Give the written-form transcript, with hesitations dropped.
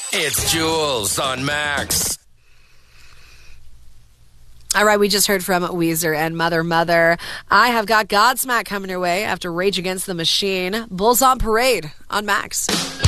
It's Jules on Max. All right, we just heard from Weezer and Mother Mother. I have got Godsmack coming your way after Rage Against the Machine. Bulls on Parade on Max.